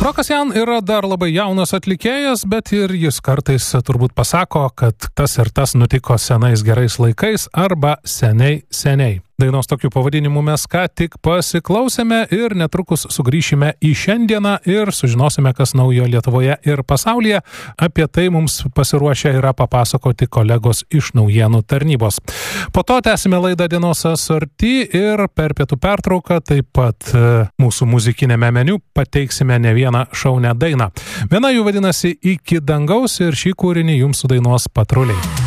Rokas Jan yra dar labai jaunas atlikėjas, bet ir jis kartais turbūt pasako, kad tas ir tas nutiko senais gerais laikais arba seniai. Dainos tokiu pavadinimu mes ką tik pasiklausėme ir netrukus sugrįšime į šiandieną ir sužinosime, kas naujo Lietuvoje ir pasaulyje. Apie tai mums pasiruošę yra papasakoti kolegos iš naujienų tarnybos. Po to tęsime laidą Dienos asorti ir per pietų pertrauką taip pat mūsų muzikinėme meniu pateiksime ne vieną šaunią dainą. Viena jų vadinasi Iki dangaus ir šį kūrinį jums sudainuos Patruliai.